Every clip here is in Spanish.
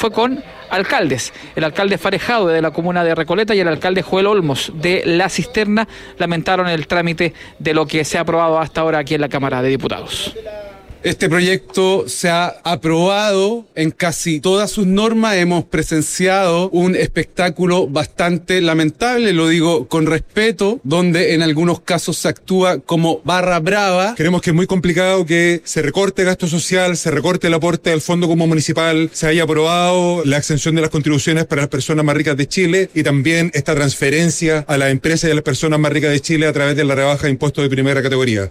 fue con alcaldes. El alcalde Farejado de la comuna de Recoleta y el alcalde Joel Olmos de La Cisterna lamentaron el trámite de lo que se ha aprobado hasta ahora aquí en la Cámara de Diputados. Este proyecto se ha aprobado en casi todas sus normas. Hemos presenciado un espectáculo bastante lamentable, lo digo con respeto, donde en algunos casos se actúa como barra brava. Creemos que es muy complicado que se recorte gasto social, se recorte el aporte al Fondo Común Municipal, se haya aprobado la exención de las contribuciones para las personas más ricas de Chile y también esta transferencia a las empresas y a las personas más ricas de Chile a través de la rebaja de impuestos de primera categoría.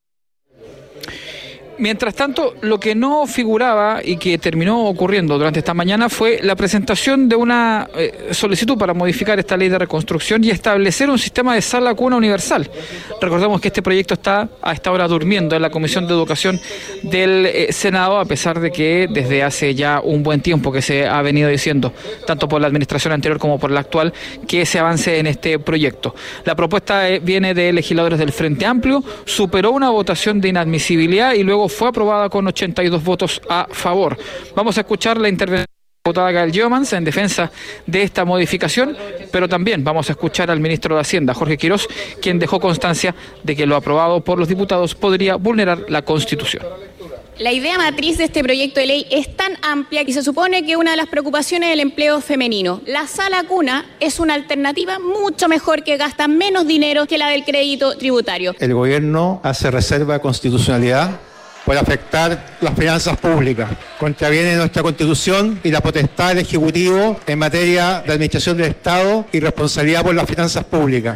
Mientras tanto, lo que no figuraba y que terminó ocurriendo durante esta mañana fue la presentación de una solicitud para modificar esta ley de reconstrucción y establecer un sistema de sala cuna universal. Recordemos que este proyecto está a esta hora durmiendo en la Comisión de Educación del Senado, a pesar de que desde hace ya un buen tiempo que se ha venido diciendo, tanto por la administración anterior como por la actual, que se avance en este proyecto. La propuesta viene de legisladores del Frente Amplio, superó una votación de inadmisibilidad y luego fue aprobada con 82 votos a favor. Vamos a escuchar la intervención de la diputada Gael Jomans en defensa de esta modificación, pero también vamos a escuchar al ministro de Hacienda, Jorge Quirós, quien dejó constancia de que lo aprobado por los diputados podría vulnerar la Constitución. La idea matriz de este proyecto de ley es tan amplia que se supone que una de las preocupaciones es el empleo femenino. La sala cuna es una alternativa mucho mejor, que gasta menos dinero que la del crédito tributario. El gobierno hace reserva de constitucionalidad por afectar las finanzas públicas. Contraviene nuestra Constitución y la potestad del Ejecutivo en materia de administración del Estado y responsabilidad por las finanzas públicas.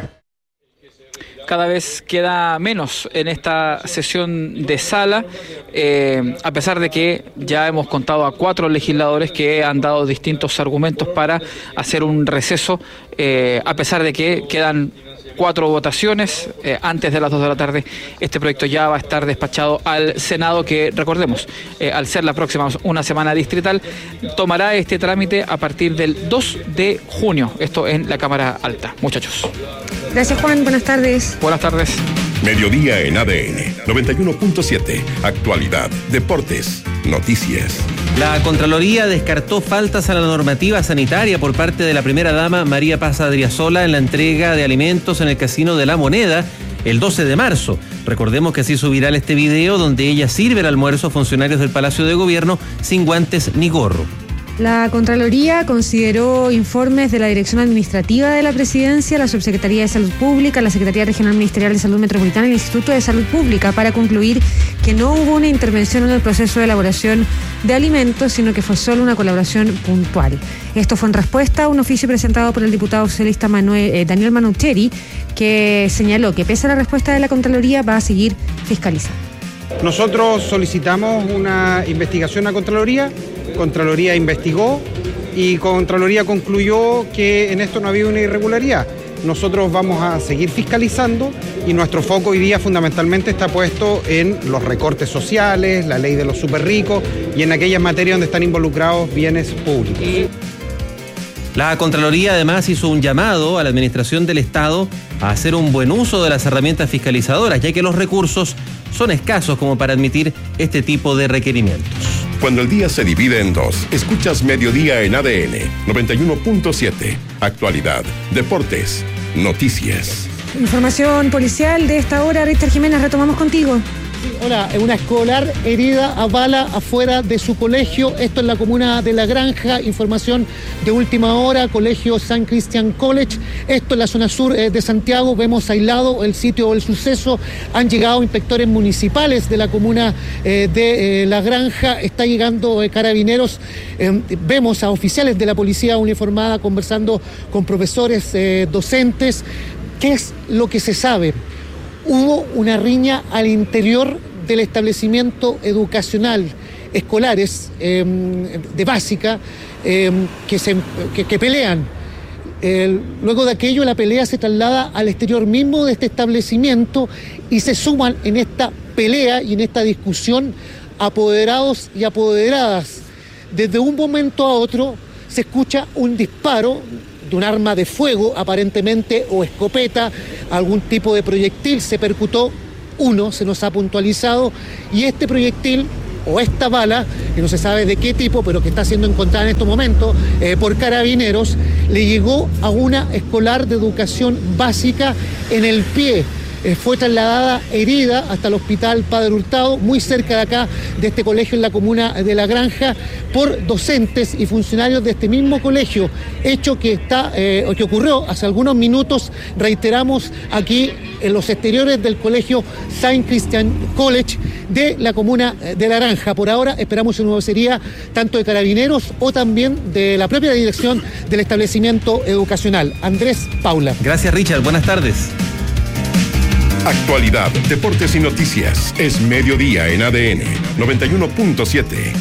Cada vez queda menos en esta sesión de sala, a pesar de que ya hemos contado a 4 legisladores que han dado distintos argumentos para hacer un receso, a pesar de que quedan 4 votaciones antes de las 2 de la tarde. Este proyecto ya va a estar despachado al Senado, que recordemos, al ser la próxima una semana distrital, tomará este trámite a partir del 2 de junio, esto en la Cámara Alta. Muchachos. Gracias, Juan, buenas tardes. Buenas tardes. Mediodía en ADN 91.7. Actualidad, deportes, noticias. La Contraloría descartó faltas a la normativa sanitaria por parte de la primera dama María Paz Adriasola en la entrega de alimentos en el Casino de la Moneda el 12 de marzo. Recordemos que se hizo viral este video donde ella sirve el almuerzo a funcionarios del Palacio de Gobierno sin guantes ni gorro. La Contraloría consideró informes de la Dirección Administrativa de la Presidencia, la Subsecretaría de Salud Pública, la Secretaría Regional Ministerial de Salud Metropolitana y el Instituto de Salud Pública para concluir que no hubo una intervención en el proceso de elaboración de alimentos, sino que fue solo una colaboración puntual. Esto fue en respuesta a un oficio presentado por el diputado socialista Daniel Manucheri, que señaló que pese a la respuesta de la Contraloría va a seguir fiscalizando. Nosotros solicitamos una investigación a Contraloría. Contraloría investigó y Contraloría concluyó que en esto no había una irregularidad. Nosotros vamos a seguir fiscalizando y nuestro foco hoy día fundamentalmente está puesto en los recortes sociales, la ley de los superricos y en aquellas materias donde están involucrados bienes públicos. La Contraloría además hizo un llamado a la Administración del Estado a hacer un buen uso de las herramientas fiscalizadoras, ya que los recursos son escasos como para admitir este tipo de requerimientos. Cuando el día se divide en dos, escuchas Mediodía en ADN 91.7. Actualidad, deportes, noticias. Información policial de esta hora. Richard Jiménez, retomamos contigo. Hola, una escolar herida a bala afuera de su colegio, esto en la comuna de La Granja, información de última hora, colegio San Christian College, esto en la zona sur de Santiago. Vemos aislado el sitio del suceso, han llegado inspectores municipales de la comuna de La Granja, está llegando carabineros, vemos a oficiales de la policía uniformada conversando con profesores, docentes. ¿Qué es lo que se sabe? Hubo una riña al interior del establecimiento educacional, escolares de básica, que pelean. Luego de aquello, la pelea se traslada al exterior mismo de este establecimiento y se suman en esta pelea y en esta discusión apoderados y apoderadas. Desde un momento a otro se escucha un disparo de un arma de fuego, aparentemente, o escopeta, algún tipo de proyectil, se percutó uno, se nos ha puntualizado, y este proyectil o esta bala, que no se sabe de qué tipo, pero que está siendo encontrada en estos momentos por carabineros, le llegó a una escolar de educación básica en el pie. Fue trasladada herida hasta el hospital Padre Hurtado, muy cerca de acá, de este colegio en la comuna de La Granja, por docentes y funcionarios de este mismo colegio, hecho que ocurrió hace algunos minutos, reiteramos, aquí en los exteriores del colegio St. Christian College de la comuna de La Granja. Por ahora esperamos una vocería tanto de carabineros o también de la propia dirección del establecimiento educacional. Andrés, Paula. Gracias, Richard. Buenas tardes. Actualidad, deportes y noticias. Es mediodía en ADN 91.7.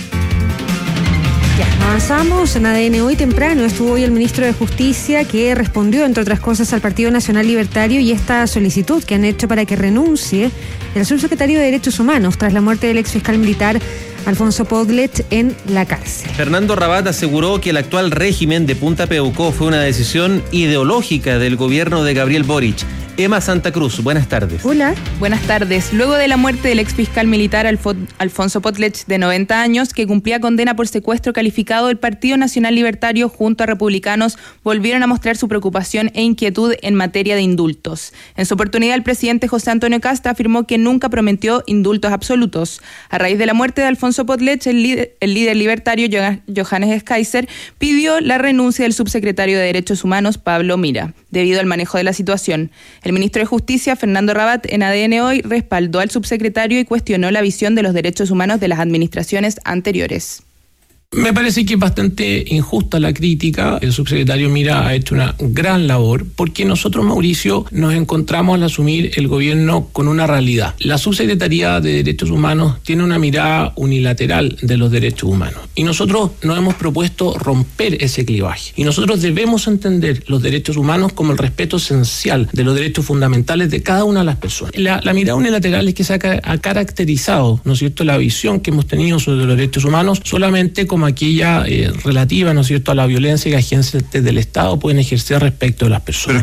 Ya, avanzamos. En ADN hoy temprano estuvo hoy el ministro de Justicia, que respondió, entre otras cosas, al Partido Nacional Libertario y esta solicitud que han hecho para que renuncie el subsecretario de Derechos Humanos tras la muerte del exfiscal militar Alfonso Podlet en la cárcel. Fernando Rabat aseguró que el actual régimen de Punta Peuco fue una decisión ideológica del gobierno de Gabriel Boric. Emma Santa Cruz, buenas tardes. Hola. Buenas tardes. Luego de la muerte del exfiscal militar Alfonso Podlet, de 90 años, que cumplía condena por secuestro calificado, el Partido Nacional Libertario junto a republicanos volvieron a mostrar su preocupación e inquietud en materia de indultos. En su oportunidad, el presidente José Antonio Kast afirmó que nunca prometió indultos absolutos. A raíz de la muerte de Alfonso Podlet, el líder libertario Johannes Kaiser pidió la renuncia del subsecretario de Derechos Humanos Pablo Mira, debido al manejo de la situación. El ministro de Justicia, Fernando Rabat, en ADN hoy respaldó al subsecretario y cuestionó la visión de los derechos humanos de las administraciones anteriores. Me parece que es bastante injusta la crítica. El subsecretario Mira ha hecho una gran labor porque nosotros, Mauricio, nos encontramos al asumir el gobierno con una realidad. La Subsecretaría de Derechos Humanos tiene una mirada unilateral de los derechos humanos y nosotros nos hemos propuesto romper ese clivaje. Y nosotros debemos entender los derechos humanos como el respeto esencial de los derechos fundamentales de cada una de las personas. La mirada unilateral es que se ha caracterizado, ¿no es cierto?, la visión que hemos tenido sobre los derechos humanos solamente como aquella relativa, ¿no es cierto?, a la violencia que agentes del Estado pueden ejercer respecto de las personas.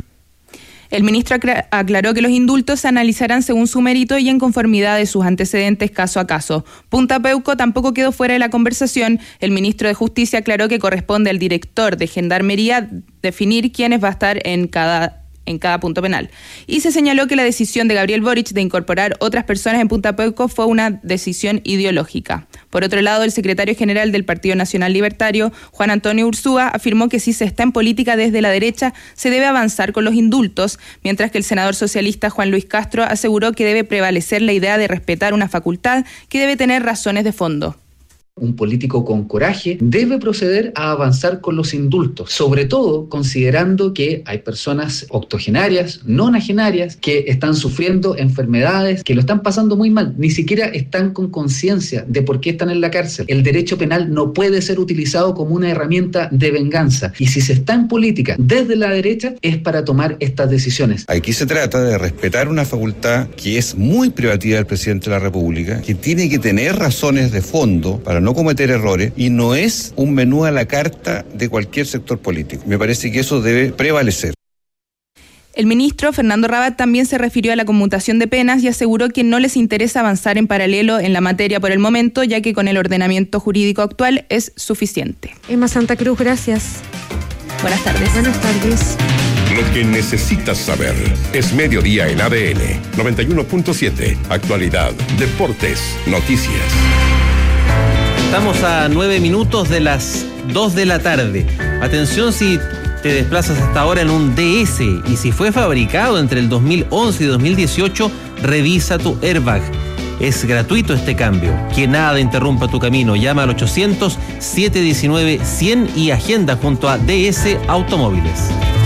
El ministro aclaró que los indultos se analizarán según su mérito y en conformidad de sus antecedentes caso a caso. Punta Peuco tampoco quedó fuera de la conversación. El ministro de Justicia aclaró que corresponde al director de Gendarmería definir quiénes va a estar en cada punto penal. Y se señaló que la decisión de Gabriel Boric de incorporar otras personas en Punta Peuco fue una decisión ideológica. Por otro lado, el secretario general del Partido Nacional Libertario, Juan Antonio Ursúa, afirmó que si se está en política desde la derecha, se debe avanzar con los indultos, mientras que el senador socialista Juan Luis Castro aseguró que debe prevalecer la idea de respetar una facultad que debe tener razones de fondo. Un político con coraje debe proceder a avanzar con los indultos, sobre todo considerando que hay personas octogenarias, nonagenarias, que están sufriendo enfermedades, que lo están pasando muy mal, ni siquiera están con conciencia de por qué están en la cárcel. El derecho penal no puede ser utilizado como una herramienta de venganza, y si se está en política desde la derecha es para tomar estas decisiones. Aquí se trata de respetar una facultad que es muy privativa del presidente de la República, que tiene que tener razones de fondo para no cometer errores, y no es un menú a la carta de cualquier sector político. Me parece que eso debe prevalecer. El ministro Fernando Rabat también se refirió a la conmutación de penas y aseguró que no les interesa avanzar en paralelo en la materia por el momento, ya que con el ordenamiento jurídico actual es suficiente. Emma Santa Cruz, gracias. Buenas tardes. Buenas tardes. Lo que necesitas saber es mediodía en ADN 91.7. Actualidad, deportes, noticias. Estamos a 9 minutos de las 2 de la tarde. Atención si te desplazas hasta ahora en un DS y si fue fabricado entre el 2011 y 2018, revisa tu airbag. Es gratuito este cambio. Que nada interrumpa tu camino. Llama al 800-719-100 y agenda junto a DS Automóviles.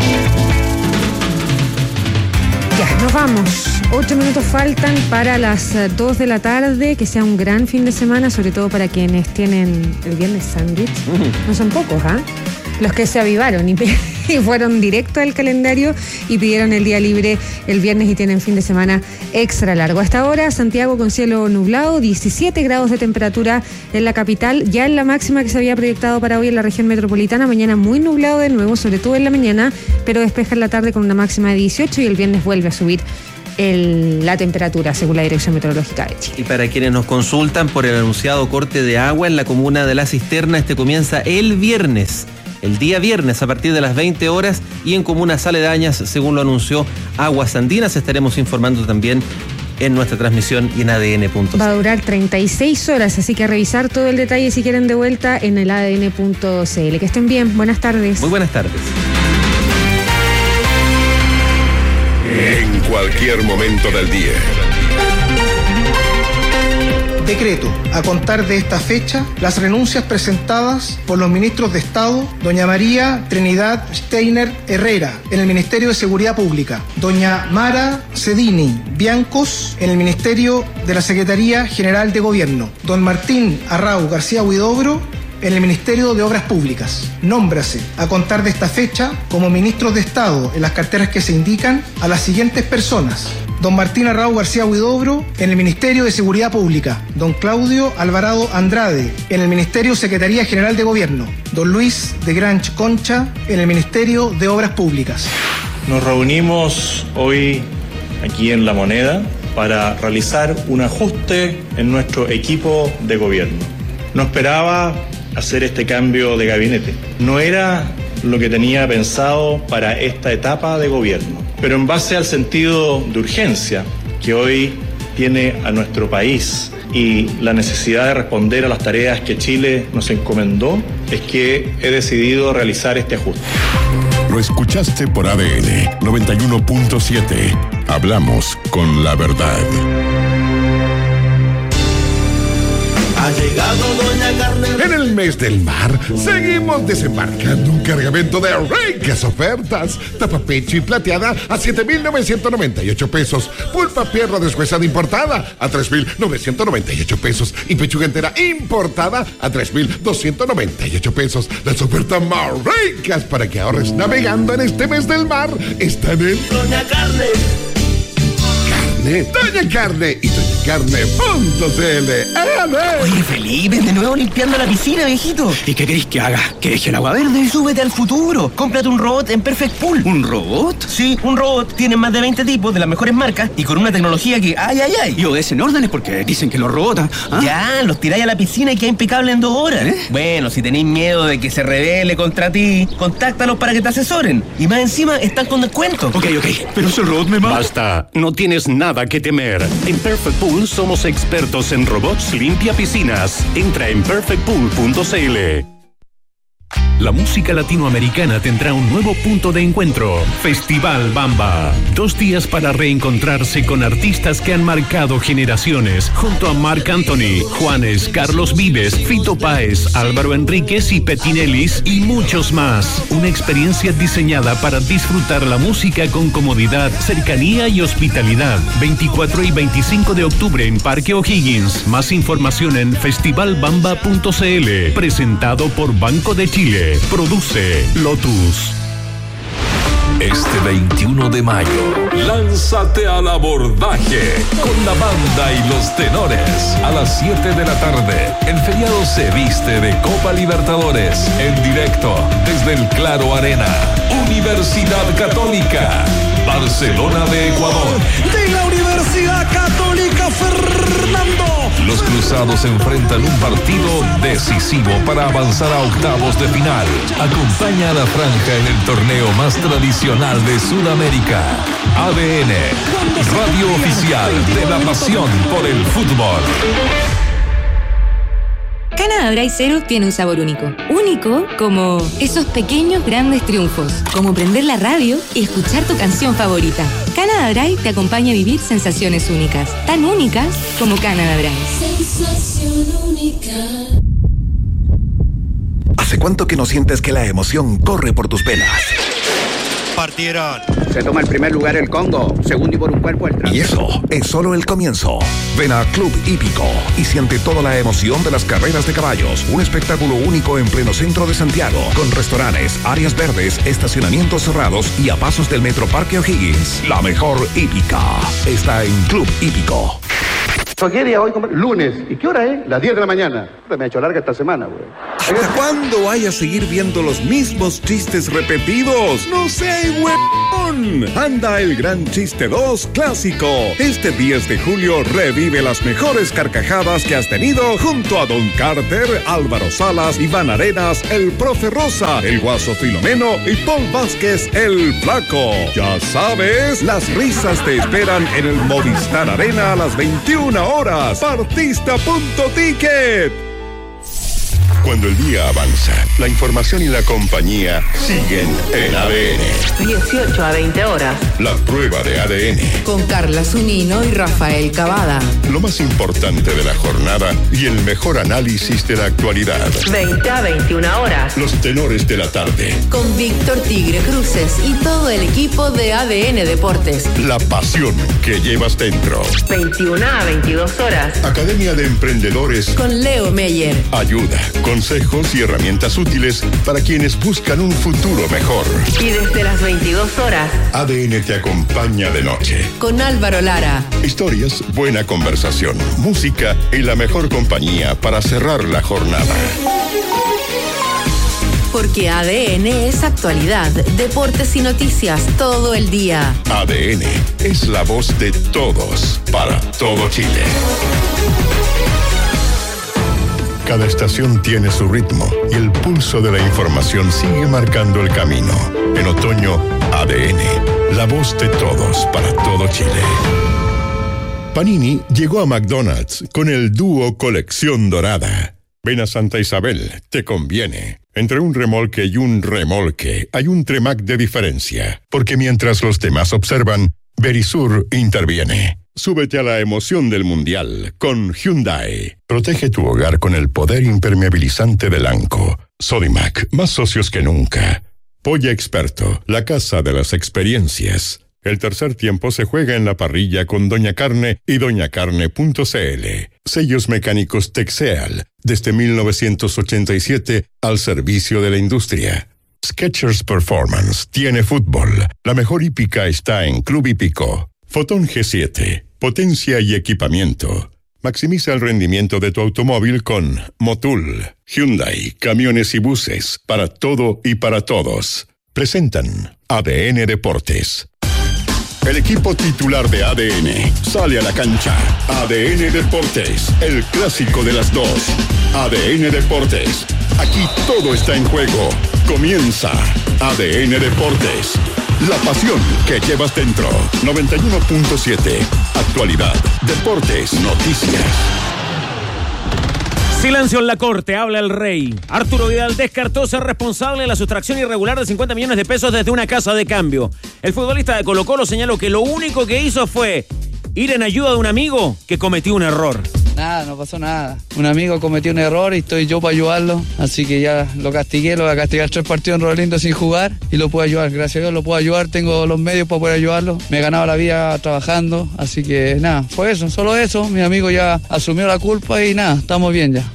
Ya, nos vamos. 8 minutos faltan para las 2 de la tarde. Que sea un gran fin de semana, sobre todo para quienes tienen el viernes sándwich. No son pocos, ¿ah? Los que se avivaron y fueron directo al calendario y pidieron el día libre el viernes y tienen fin de semana extra largo. Hasta ahora, Santiago con cielo nublado, 17 grados de temperatura en la capital, ya en la máxima que se había proyectado para hoy en la región metropolitana. Mañana muy nublado de nuevo, sobre todo en la mañana, pero despeja en la tarde con una máxima de 18 y el viernes vuelve a subir la temperatura, según la Dirección Meteorológica de Chile. Y para quienes nos consultan por el anunciado corte de agua en la comuna de La Cisterna, este comienza el viernes. El día viernes a partir de las 20 horas y en comunas aledañas, según lo anunció Aguas Andinas. Estaremos informando también en nuestra transmisión y en ADN.cl. Va a durar 36 horas, así que a revisar todo el detalle si quieren de vuelta en el ADN.cl. Que estén bien, buenas tardes. Muy buenas tardes. En cualquier momento del día. Decreto. A contar de esta fecha, las renuncias presentadas por los ministros de Estado, doña María Trinidad Steiner Herrera, en el Ministerio de Seguridad Pública, doña Mara Cedini Biancos, en el Ministerio de la Secretaría General de Gobierno, don Martín Arrau García Huidobro, en el Ministerio de Obras Públicas. Nómbrase, a contar de esta fecha, como ministros de Estado en las carteras que se indican, a las siguientes personas: don Martín Arrau García Huidobro, en el Ministerio de Seguridad Pública; don Claudio Alvarado Andrade, en el Ministerio Secretaría General de Gobierno; don Luis de Granch Concha, en el Ministerio de Obras Públicas. Nos reunimos hoy aquí en La Moneda para realizar un ajuste en nuestro equipo de gobierno. No esperaba hacer este cambio de gabinete. No era lo que tenía pensado para esta etapa de gobierno. Pero en base al sentido de urgencia que hoy tiene a nuestro país y la necesidad de responder a las tareas que Chile nos encomendó, es que he decidido realizar este ajuste. Lo escuchaste por ADN 91.7. Hablamos con la verdad. Ha llegado Doña Carmen. En el mes del mar, seguimos desembarcando un cargamento de ricas ofertas. Tapa pecho y plateada a 7,998 pesos. Pulpa pierna deshuesada importada a 3,998 pesos. Y pechuga entera importada a 3,298 pesos. Las ofertas más ricas para que ahorres navegando en este mes del mar están en Doña Carne. Doña Carne y doñacarne.cl. Oye, Felipe, de nuevo limpiando la piscina, viejito. ¿Y qué querés que haga? ¿Que deje el agua verde? Súbete al futuro. Cómprate un robot en Perfect Pool. ¿Un robot? Sí, un robot. Tienen más de 20 tipos de las mejores marcas y con una tecnología que ¡ay! Y obedecen órdenes porque dicen que los robots... ¿ah? Ya, los tiráis a la piscina y queda impecable en 2 horas. Bueno, si tenéis miedo de que se rebele contra ti, contáctalos para que te asesoren. Y más encima están con descuento. Ok. Pero si el robot me mata... Basta, no tienes nada que temer. En Perfect Pool somos expertos en robots limpia piscinas. Entra en perfectpool.cl. La música latinoamericana tendrá un nuevo punto de encuentro. Festival Bamba. 2 días para reencontrarse con artistas que han marcado generaciones. Junto a Marc Anthony, Juanes, Carlos Vives, Fito Páez, Álvaro Enríquez y Petinelis y muchos más. Una experiencia diseñada para disfrutar la música con comodidad, cercanía y hospitalidad. 24 y 25 de octubre en Parque O'Higgins. Más información en festivalbamba.cl. Presentado por Banco de Chile. Produce Lotus. Este 21 de mayo, lánzate al abordaje con la banda y los tenores. A las 7 de la tarde, el feriado se viste de Copa Libertadores. En directo, desde el Claro Arena. Universidad Católica, Barcelona de Ecuador. De la Universidad Católica, Fernando. Los cruzados enfrentan un partido decisivo para avanzar a octavos de final. Acompaña a la franja en el torneo más tradicional de Sudamérica. ADN, radio oficial de la pasión por el fútbol. Canada Dry Zero tiene un sabor único. Único como esos pequeños grandes triunfos. Como prender la radio y escuchar tu canción favorita. Canada Dry te acompaña a vivir sensaciones únicas. Tan únicas como Canada Dry. Sensación única. ¿Hace cuánto que no sientes que la emoción corre por tus venas? Partieron. Se toma el primer lugar el Congo, segundo y por un cuerpo el Trans. Y eso es solo el comienzo. Ven a Club Hípico y siente toda la emoción de las carreras de caballos. Un espectáculo único en pleno centro de Santiago, con restaurantes, áreas verdes, estacionamientos cerrados y a pasos del Metro Parque O'Higgins. La mejor hípica está en Club Hípico. ¿Qué día hoy? Lunes. ¿Y qué hora es? Las 10 de la mañana. Me ha hecho larga esta semana, güey. ¿Hasta cuándo vaya a seguir viendo los mismos chistes repetidos? ¡No sé, güey! ¡Atención! Anda el Gran Chiste 2 Clásico. Este 10 de julio revive las mejores carcajadas que has tenido junto a Don Carter, Álvaro Salas, Iván Arenas, el Profe Rosa, el Guaso Filomeno y Paul Vázquez, el Flaco. Ya sabes, las risas te esperan en el Movistar Arena a las 21 horas. Partista.ticket. Cuando el día avanza, la información y la compañía siguen en ADN. 18 a 20 horas. La prueba de ADN. Con Carla Zunino y Rafael Cavada. Lo más importante de la jornada y el mejor análisis de la actualidad. 20 a 21 horas. Los tenores de la tarde. Con Víctor Tigre Cruces y todo el equipo de ADN Deportes. La pasión que llevas dentro. 21 a 22 horas. Academia de Emprendedores. Con Leo Meyer. Ayuda, consejos y herramientas útiles para quienes buscan un futuro mejor. Y desde las 22 horas. ADN te acompaña de noche. Con Álvaro Lara. Historias, buena conversación, música y la mejor compañía para cerrar la jornada. Porque ADN es actualidad, deportes y noticias todo el día. ADN es la voz de todos para todo Chile. Cada estación tiene su ritmo y el pulso de la información sigue marcando el camino. En otoño, ADN, la voz de todos para todo Chile. Panini llegó a McDonald's con el dúo Colección Dorada. Ven a Santa Isabel, te conviene. Entre un remolque y un remolque hay un Tremac de diferencia, porque mientras los demás observan, Verisur interviene. Súbete a la emoción del Mundial con Hyundai. Protege tu hogar con el poder impermeabilizante de Lanco. Sodimac, más socios que nunca. Polla Experto, la casa de las experiencias. El tercer tiempo se juega en la parrilla con Doña Carne y doñacarne.cl. Sellos mecánicos Texeal, desde 1987 al servicio de la industria. Skechers Performance tiene fútbol. La mejor hípica está en Club Hípico. Fotón G7, potencia y equipamiento. Maximiza el rendimiento de tu automóvil con Motul. Hyundai, camiones y buses, para todo y para todos. Presentan ADN Deportes. El equipo titular de ADN sale a la cancha. ADN Deportes, el clásico de las dos. ADN Deportes, aquí todo está en juego. Comienza ADN Deportes. La pasión que llevas dentro. 91.7. Actualidad, deportes, noticias. Silencio en la corte, habla el rey. Arturo Vidal descartó ser responsable de la sustracción irregular de 50 millones de pesos desde una casa de cambio. El futbolista de Colo-Colo señaló que lo único que hizo fue ir en ayuda de un amigo que cometió un error. Nada, no pasó nada. Un amigo cometió un error y estoy yo para ayudarlo. Así que ya lo castigué, lo voy a castigar 3 partidos en Rolando sin jugar y lo puedo ayudar. Gracias a Dios lo puedo ayudar, tengo los medios para poder ayudarlo. Me he ganado la vida trabajando, así que nada, fue eso, solo eso. Mi amigo ya asumió la culpa y nada, estamos bien ya.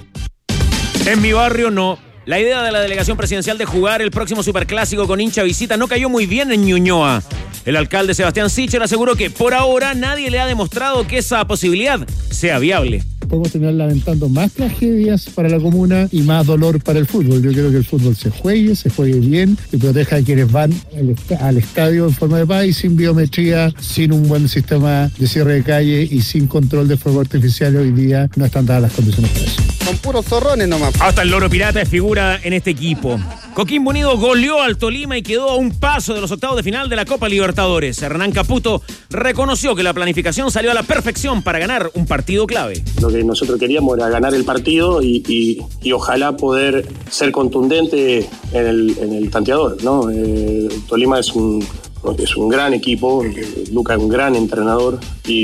En mi barrio no. La idea de la delegación presidencial de jugar el próximo superclásico con hincha visita no cayó muy bien en Ñuñoa. El alcalde Sebastián Sichel aseguró que por ahora nadie le ha demostrado que esa posibilidad sea viable. Podemos terminar lamentando más tragedias para la comuna y más dolor para el fútbol. Yo creo que el fútbol se juegue bien y proteja a quienes van al estadio en forma de paz y sin biometría, sin un buen sistema de cierre de calle y sin control de fuego artificial. Hoy día no están dadas las condiciones para eso. Son puros zorrones nomás. Hasta el Loro Pirata es figura en este equipo. Coquimbo Unido goleó al Tolima y quedó a un paso de los octavos de final de la Copa Libertadores. Hernán Caputo reconoció que la planificación salió a la perfección para ganar un partido clave. Lo que nosotros queríamos era ganar el partido y ojalá poder ser contundente en el tanteador, ¿no? Tolima es un gran equipo, Luca es un gran entrenador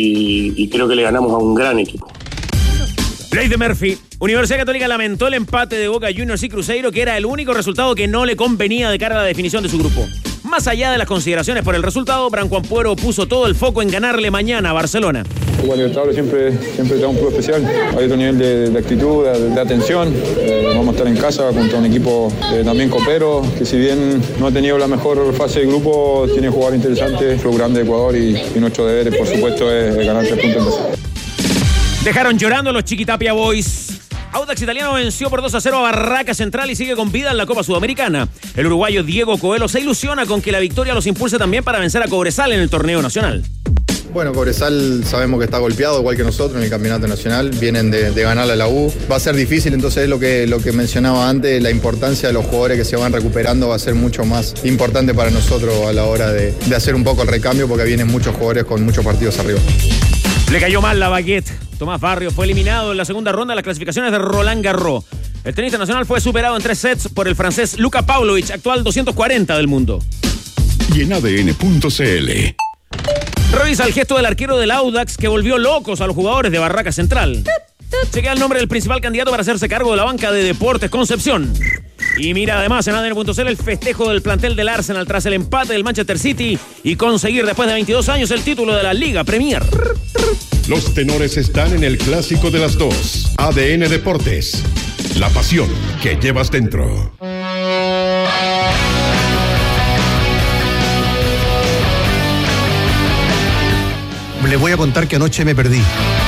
y creo que le ganamos a un gran equipo. Ley de Murphy. Universidad Católica lamentó el empate de Boca Juniors y Cruzeiro, que era el único resultado que no le convenía de cara a la definición de su grupo. Más allá de las consideraciones por el resultado, Branco Ampuero puso todo el foco en ganarle mañana a Barcelona. Jugar Libertadores siempre trae un club especial. Hay otro nivel de actitud, de atención. Vamos a estar en casa contra un equipo también copero, que si bien no ha tenido la mejor fase de grupo, tiene jugadores interesantes, club grande de Ecuador y nuestro deber, por supuesto, es ganar 3 puntos en casa. Dejaron llorando a los Chiquitapia Boys. Audax Italiano venció por 2-0 a Barraca Central y sigue con vida en la Copa Sudamericana. El uruguayo Diego Coelho se ilusiona con que la victoria los impulse también para vencer a Cobresal en el torneo nacional. Bueno, Cobresal sabemos que está golpeado, igual que nosotros en el campeonato nacional. Vienen de ganarle a la U. Va a ser difícil, entonces es lo que mencionaba antes, la importancia de los jugadores que se van recuperando va a ser mucho más importante para nosotros a la hora de hacer un poco el recambio, porque vienen muchos jugadores con muchos partidos arriba. Le cayó mal la baguette. Tomás Barrios fue eliminado en la segunda ronda de las clasificaciones de Roland Garros. El tenista nacional fue superado en 3 sets por el francés Luka Pavlovich, actual 240 del mundo. Y en ADN.cl. Revisa el gesto del arquero del Audax que volvió locos a los jugadores de Barraca Central. Chequea el nombre del principal candidato para hacerse cargo de la banca de Deportes Concepción. Y mira además en ADN.cl el festejo del plantel del Arsenal tras el empate del Manchester City y conseguir después de 22 años el título de la Liga Premier. Los tenores están en el clásico de las 2. ADN Deportes. La pasión que llevas dentro. Les voy a contar que anoche me perdí.